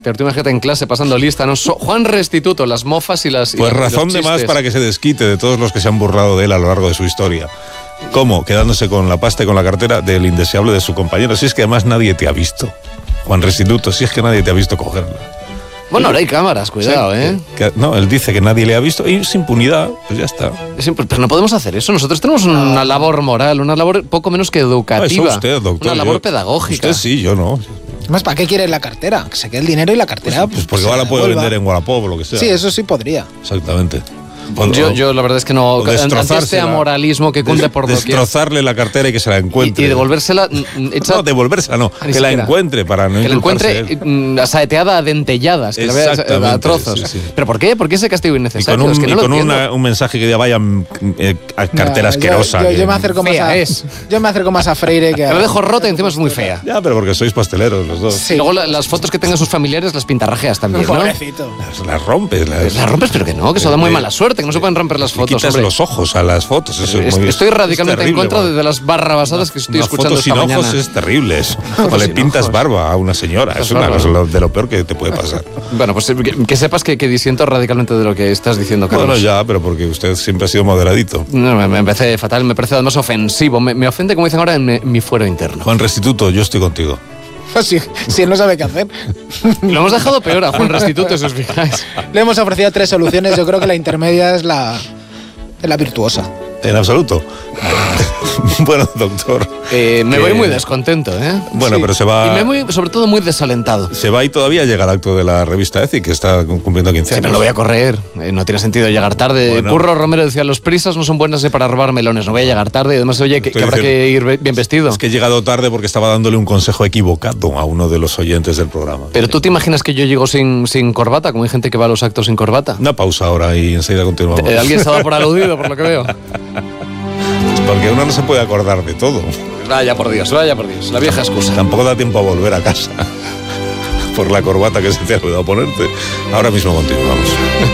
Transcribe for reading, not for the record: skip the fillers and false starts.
Pero tú imagínate en clase pasando lista, ¿no? Juan Restituto, las mofas y las... Pues razón de más para que se desquite de todos los que se han burlado de él a lo largo de su historia. ¿Cómo? Quedándose con la pasta y con la cartera del indeseable de su compañero. Si es que además nadie te ha visto. Juan Restituto, si es que nadie te ha visto cogerla. Bueno, ahora hay cámaras, cuidado, No, él dice que nadie le ha visto y es impunidad, pues ya está. Pero no podemos hacer eso. Nosotros tenemos una labor moral, una labor poco menos que educativa. Eso usted, doctor. Una labor pedagógica. Usted sí, yo no. Además, ¿para qué quiere la cartera? Que se quede el dinero y la cartera... Pues porque ahora la puede vender en Wallapop o lo que sea. Sí, eso sí podría. Exactamente. Yo la verdad es que no, ante este amoralismo que cunde por doquier, destrozarle la cartera y que se la encuentre y devolvérsela no, devolvérsela no, que la encuentre para no que la encuentre saeteada a dentelladas, que la vea a trozos. Sí. ¿Pero por qué? ¿Por qué ese castigo innecesario? Y con un mensaje que diga vayan a cartera asquerosa. Yo me acerco más a Freire que a... Te lo dejo rota y encima es muy fea. Ya, pero porque sois pasteleros los dos. Sí. Luego las fotos que tengan sus familiares las pintarrajeas también, ¿no? Pobrecito. Las rompes. Las rompes, pero que no, que eso da muy mala suerte, que no se pueden romper las fotos. Quitas los ojos a las fotos. Eso estoy radicalmente en contra de las barrabasadas que estoy escuchando esta mañana. Fotos sin ojos es terrible eso. O le pintas barba a una señora. Es una cosa de lo peor que te puede pasar. Bueno, pues que sepas que disiento radicalmente de lo que estás diciendo, Carlos. Bueno, ya, pero porque usted siempre ha sido moderadito. No, me parece fatal, me parece además ofensivo. Me ofende, como dicen ahora, en mi fuero interno. Juan Restituto, yo estoy contigo. Si él no sabe qué hacer. Lo hemos dejado peor a Juan Restituto, si os fijáis. Le hemos ofrecido 3 soluciones. Yo creo que la intermedia es la virtuosa. En absoluto. Bueno, doctor. Me voy muy descontento, Bueno, sí. Pero se va... Y me voy, sobre todo, muy desalentado. Se va y todavía llega el acto de la revista ECI, que está cumpliendo 15 años. Sí, no lo voy a correr. No tiene sentido llegar tarde. Bueno. Curro Romero decía, los prisas no son buenas para robar melones. No voy a llegar tarde. Además, oye, que habrá que ir bien vestido. Es que he llegado tarde porque estaba dándole un consejo equivocado a uno de los oyentes del programa. Pero ¿tú te imaginas que yo llego sin corbata? Como hay gente que va a los actos sin corbata. Una pausa ahora y enseguida continuamos. Alguien se ha dado por aludido, por lo que veo. Porque uno no se puede acordar de todo. Vaya por Dios, la vieja excusa. Tampoco da tiempo a volver a casa por la corbata que se te ha olvidado ponerte. Ahora mismo continuamos.